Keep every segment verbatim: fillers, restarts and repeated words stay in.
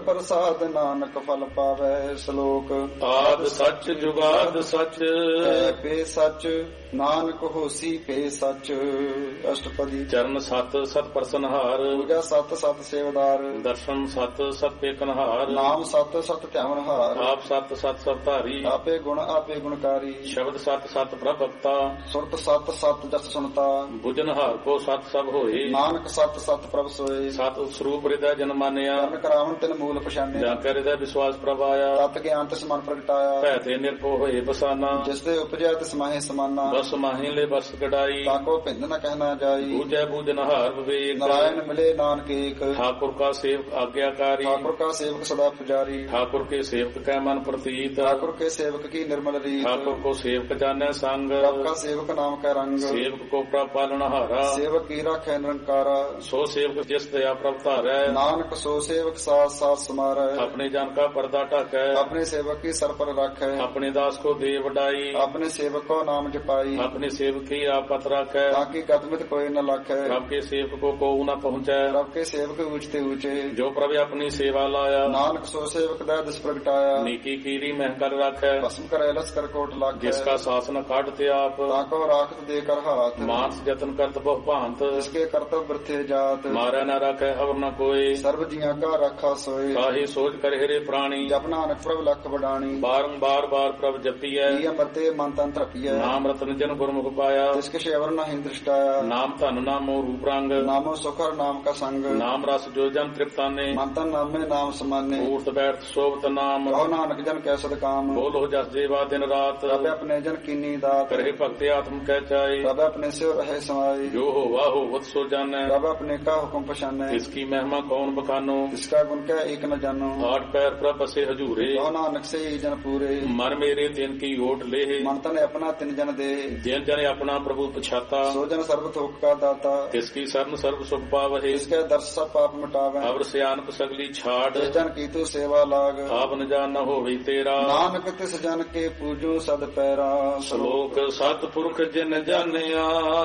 ਪ੍ਰਸਾਦ ਨਾਨਕ ਫਲ ਪਾਵੈ। ਸ਼ਲੋਕ ਆਦ ਸੱਚ ਜੁਗਾਦ ਸੱਚ ਹੈ ਪੇ ਸੱਚ ਨਾਨਕ ਹੋਸੀ ਪੇ ਸੱਚ। ਅਸ਼ਟਪਦੀ ਚਰਨ ਸਤ ਸਤ ਪ੍ਰਸਨਹਾਰ ਪੂਜਾ ਸਤ ਸਤ ਸੇਵਦਾਰ ਦਰਸ਼ਨ ਸਤ ਸਤ ਪੇਕਨਹਾਰ ਨਾਮ ਸਤ ਸਤ ਧਿਆਵਨਹਾਰ ਆਪ ਸਤ ਸਤ ਸਭ ਧਾਰੀ ਆਪੇ ਗੁਣ ਆਪੇ ਗੁਣਕਾਰੀ ਸ਼ਬਦ ਸਤ ਸਤ ਪ੍ਰਭ ਭਗਤਾ ਸੁਰਤ ਸਤ ਸਤ ਜਸ ਸੁਣਤਾ ਬੁਝਨਹਾਰ ਕੋ ਸਤ ਸਭ ਹੋਏ ਨਾਨਕ ਸਤ ਸਤ ਪ੍ਰਭ ਸੋਏ। ਸਤ ਸਰੂਪ ਹਿਰਦੈ ਜਨ ਮਾਨਿਆ ਕਰਨ ਕਰਾਵਨ ਤਿਨ ਮੂਲ ਪਛਾਨਿਆ ਜਾਂ ਕੈ ਹਿਰਦੈ ਵਿਸ਼ਵਾਸ ਪ੍ਰਭ ਆਇਆ ਤਤ ਗਿਆਨ ਤਿਸ ਮਨ ਪ੍ਰਗਟਾਇਆ ਭੈ ਤੇ ਨਿਰਭਉ ਹੋਏ ਬਸਾਨਾ ਜਿਸ ਦੇ ਉਪਜਿਆ ਤਿਸ ਮਾਹੇ ਸਮਾਨਾ ਬਸ ਮਾਹੀ ਲੈ ਬਸ ਕਢਾਈ ਤਾਕੋ ਭਿੰਦ ਨ ਕਹਿਣਾ ਜਾਈ ਬੂਝੈ ਬੂਝਨਹਾਰ ਵਿਵੇਕ ਨਾਰਾਇਣ ਮਿਲੇ ਨਾਨਕ ਏਕ ठाकुर का सेवक आज्ञाकारी ठाकुर का सेवक सदा पुजारी ठाकुर के सेवक कै मन प्रतीत ठाकुर के सेवक की निर्मल रीत ठाकुर को सेवक जाने संग प्रभ का सेवक नाम का रंग सेवक को प्रभ पालनहारा सेवक की राखै निरंकारा सो सेवक जिस दया प्रभ धारै नानक सो सेवक साथ साथ समारै अपने जन का पर्दा ढकै अपने सेवक की सर पर राखै अपने दास को दे वडाई अपने सेवक को नाम जपाई अपने सेवक की आपत राखै ताकि गतमित कोई न लाखै प्रभ के सेवक को को न पहुँचै प्रभ के सेवक ऊंचते ऊंचे जो प्रभ अपनी सेवा लाया नानक सो सेवक दा दिस प्रगटाया नीकी कीरी महकर राखै भस्म करे लस कर कोट लाखै जिसका शासन काटते आप ताको राखत दे कर हाथ मानस जतन करत बहु भांत जिसके कर्तव्य वृथे जात मारै न राखै अवर न कोई सर्व जिया का रखा सोए काहे सोच कर हेरे प्राणी जप नानक प्रभ लख बडाणी बारंबार बार प्रभ जपियै मते मन तन त्रपियै नाम रतन जन गुरमुख पाया जिसके शेवर न हिंद दृष्टाया नाम धन नामो रूप रंग नामो सुखर नाम का संग नाम रस जो जन तृप्ताने मंतन नामे नाम समाने ऊर्त बैठ शोभत नाम कहो नानक जन कैसद काम बोलो जस जेवा दिन रात प्रभ अपने जन कीनी दात करे भक्ति आत्म कह चाहे प्रभ अपने से रहे समाई जो हो वाह हो वत सो जाने प्रभ अपने का हुक्म पछाने इसकी महिमा कौन बखानो इसका गुण क्या एक न जानो आठ पैर प्रभ बसे हजूरे कहो नानक से ही जन पूरे मन मेरे दिन की ओट ले मन तन अपना तिन जन दे जिन जन अपना प्रभु पछाता सो जन सर्व थोक का दाता किसकी शरण सर्व सुख पावहे इसके दर्श सब पाप मिटावे अवर सियानक सगली छाड़ जिस जन की तू सेवा लाग आप न जान न होवे तेरा नानक तिस जन के पूजो सद पैरा। श्लोक सतपुरख जिन जानिया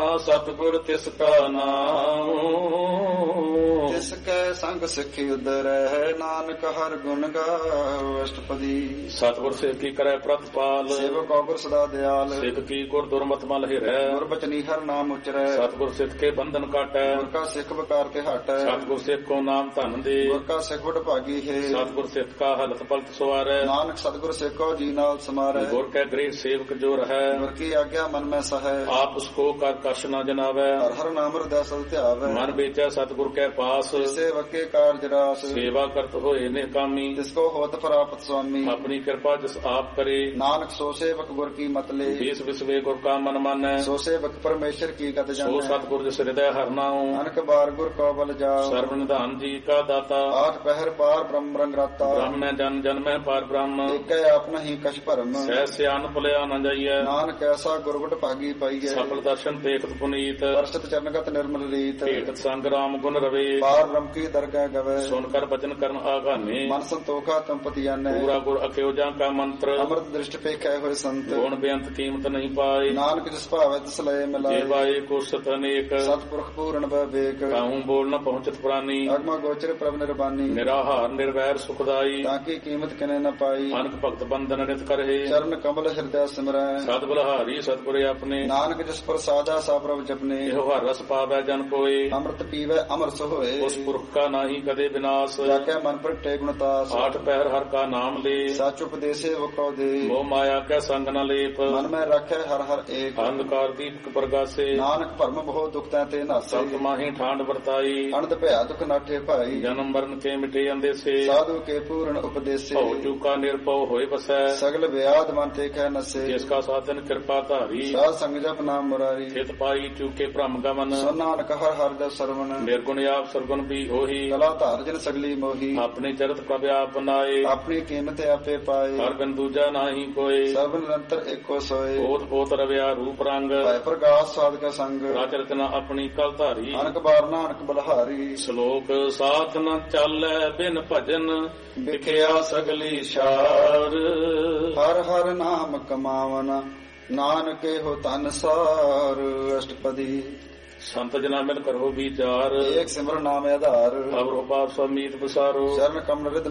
सतगुर तिसका नाम तिसकै संग सिखि उदर है नानक हर गुण गाओ। अष्टपदी सतगुर सिख की करे प्रतिपाल सेवक गुर सदा दयाल सिख की गुर दुर्मत मल हिरै गुर बचनी हर नाम उचरै सतगुर सिख के बंधन काटै गुर का सिख बकार ते हटै सतगुर सिख को नाम धन दे गुर का सिख बड़ भागी है सतगुर सिख का हलत पलत सवारै नानक सतगुर सिख को जी नाल समारै गुर के गृह सेवक जो रहै गुर की आज्ञा मन में सहै आप उसको कर कश न जनावै हर हर नाम हृदय सद ध्यावै मन बेचा सतगुर के पास सेवक के कार्य रास सेवा करत होए निकामी जिसको होत प्राप्त स्वामी अपनी कृपा जिस आप करे नानक सो सेवक गुर की मत ले देश विश्वे गुर का मन मानै सो सेवक परमेश्वर की गत सो जानै सतगुर जिस हृदय हर नाऊं अनक बार गुर को बल जाओ सर्व निधान जी का दाता आठ पहर पार ब्रह्म रंग राता ब्रह्म में जन जन में पार ब्रह्म एक अपना ही कछ भरम सह सियान भुलिया न जाइए नानक ऐसा गुरगुट भागी पाइए सफल दर्शन देखत पुनीत वर्षत चरणगत निर्मल रीत भेटत संग राम गुण रवे पार ब्रह्म की दरगाह गवे सुनकर बचन करन आगाने मन संतोखा तुम पतियाने पूरा गुर अख्यो जा का मंत्र अमृत दृष्टि पे कह हुए संत गुण बेअंत कीमत नहीं पाए नानक जिस भावे तिस लय मिलाए जेवाए को सत अनेक सतपुरख पूर्ण विवेक कहूँ बोल न पहुंचत प्राणी अगमा गोचर प्रभ निर्बानी निराहार निर्वैर सुखदाई ताकि कीमत किने न पाई अनक भक्त बंधन नित करे चरण कमल हृदय सिमरै सत बलहारी सतगुरे अपने नानक जिस पर साजा सा प्रभ जपने एहो हर रस पावै जन कोय अमृत पीवै अमर सोए उस पुरख का नाही कदे विनाश जाके मन पर टे गुणतास आठ पैर हर का नाम ले सच उपदेशे वो कौ दे मोह माया कै संग न लेप मन में रखे हर हर एक अंधकार दीपक प्रगासे नानक भरम बहु दुख ते नासे सत माही ठांड वर्ताई अनंत भया दुख नाठे भाई जन्म मरण के मिटे अंदेसे साधु के पूर्ण उपदेशे भव चूका निरपव होए बसै सगल व्याध मन ते कह नसे जिसका साधन कृपा धारी साध संग जप नाम मुरारी चित पाई चूके भ्रम गमन सो नानक हर हर जप सरवण निर्गुण आप सरगुण भी होही कला धार जन सगली मोही अपने चरित प्रभ आप बनाए अपनी कीमत आपे पाए हर बिन दूजा नाही कोय सर्व निरंतर एको सोए ओत पोत रव्या रूप रंग भय प्रकाश साध का संग राज रचना अपनी कल धारी अनक बार नानक बलहारी श्लोक साथ न चालै बिन भजन विखिया सगली शार हर हर नाम कमावन नानक हो तन सार। अष्टपदी संत जना मिल करो विचार एक सिमर नाम आधार अवर उपार समीत बसारो शरण कमल